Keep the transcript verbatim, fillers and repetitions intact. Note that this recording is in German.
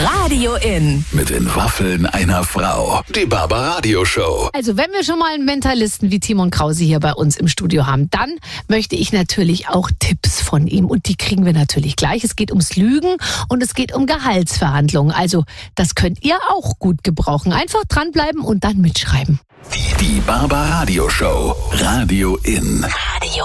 Radio In. Mit den Waffeln einer Frau. Die Barbaradio Show. Also wenn wir schon mal einen Mentalisten wie Timon Krause hier bei uns im Studio haben, dann möchte ich natürlich auch Tipps von ihm. Und die kriegen wir natürlich gleich. Es geht ums Lügen und es geht um Gehaltsverhandlungen. Also das könnt ihr auch gut gebrauchen. Einfach dranbleiben und dann mitschreiben. Die Barbaradio Show. Radio In. Radio